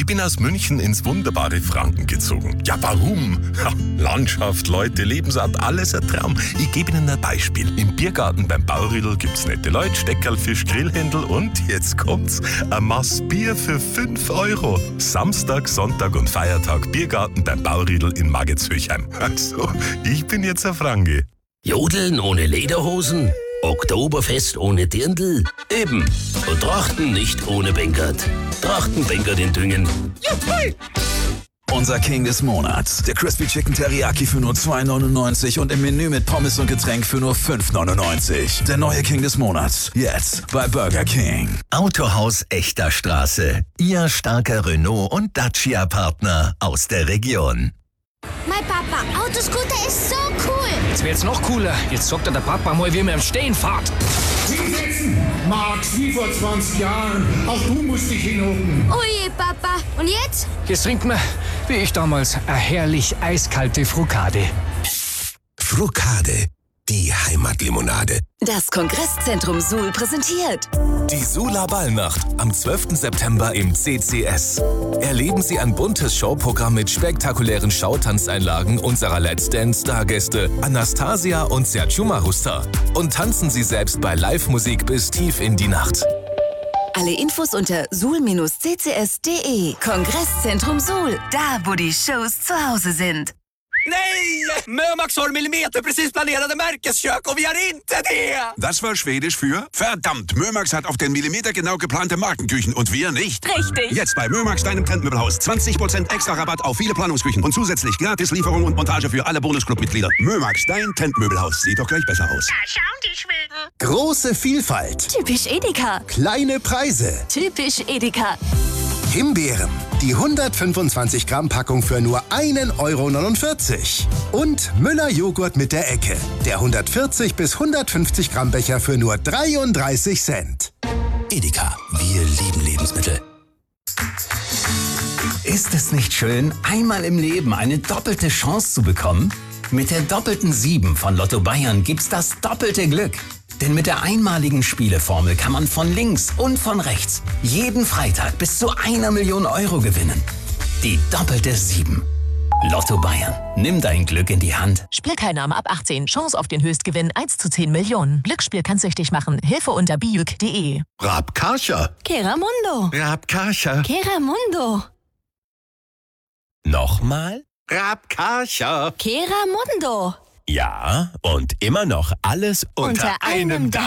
Ich bin aus München ins wunderbare Franken gezogen. Ja, warum? Landschaft, Leute, Lebensart, alles ein Traum. Ich gebe Ihnen ein Beispiel. Im Biergarten beim Baurüdel gibt's nette Leute, Steckerl, Fisch, Grillhändel und jetzt kommt's, ein Maß Bier für 5 €. Samstag, Sonntag und Feiertag Biergarten beim Baurüdel in Maggetshöchheim. Also, ich bin jetzt ein Franke. Jodeln ohne Lederhosen? Oktoberfest ohne Dirndl? Eben. Und Trachten nicht ohne Bänkert. Trachtenbänkert in Düngen. Juppie! Unser King des Monats. Der Crispy Chicken Teriyaki für nur 2,99 und im Menü mit Pommes und Getränk für nur 5,99. Der neue King des Monats. Jetzt bei Burger King. Autohaus Echter Straße. Ihr starker Renault und Dacia-Partner aus der Region. Mein Papa, Autoscooter ist so cool. Jetzt wird's noch cooler. Jetzt sagt der Papa mal, wie man im Stehen fährt. Hinsetzen! Max, wie vor 20 Jahren. Auch du musst dich hinhocken. Oje, Papa. Und jetzt? Jetzt trinkt man, wie ich damals, eine herrlich eiskalte Frucade. Frucade, die Heimatlimonade. Das Kongresszentrum Suhl präsentiert die Suhler Ballnacht am 12. September im CCS. Erleben Sie ein buntes Showprogramm mit spektakulären Schautanzeinlagen unserer Let's Dance-Stargäste Anastasia und Sergio Marusta. Und tanzen Sie selbst bei Live-Musik bis tief in die Nacht. Alle Infos unter suhl-ccs.de. Kongresszentrum Suhl, da wo die Shows zu Hause sind. Nej! Mömax har millimeterprecis planerade Märkeskök och vi har inte det! Das war Schwedisch für verdammt, Mömax hat auf den Millimeter genau geplante Markenküchen und wir nicht. Richtig. Jetzt bei Mömax, deinem Trendmöbelhaus. 20% extra Rabatt auf viele Planungsküchen und zusätzlich gratis Lieferung und Montage für alle Bonusclub-Mitglieder. Mömax, dein Trendmöbelhaus. Sieht doch gleich besser aus. Da schauen die Schweden. Große Vielfalt. Typisch Edeka. Kleine Preise. Typisch Edeka. Himbeeren. Die 125 Gramm Packung für nur 1,49 €. Und Müller Joghurt mit der Ecke. Der 140 bis 150 Gramm Becher für nur 33 Cent. Edeka, wir lieben Lebensmittel. Ist es nicht schön, einmal im Leben eine doppelte Chance zu bekommen? Mit der doppelten 7 von Lotto Bayern gibt's das doppelte Glück. Denn mit der einmaligen Spieleformel kann man von links und von rechts jeden Freitag bis zu 1 Million € gewinnen. Die doppelte 7. Lotto Bayern. Nimm dein Glück in die Hand. Spielteilnahme ab 18. Chance auf den Höchstgewinn 1 zu 10 Millionen. Glücksspiel kann süchtig machen. Hilfe unter bijuk.de. Rabkascha. Keramundo. Rabkascha. Keramundo. Nochmal? Rabkascha. Keramundo. Ja, und immer noch alles unter einem Dach.